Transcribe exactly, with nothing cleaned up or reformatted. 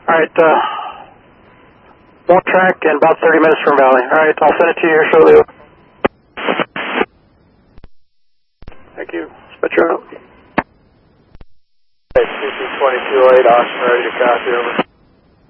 Alright, uh, one track and about thirty minutes from Valley. Alright, I'll send it to you here shortly. Thank you. Spectra out. Hey, C C twenty-two oh eight, Austin, ready to copy, over.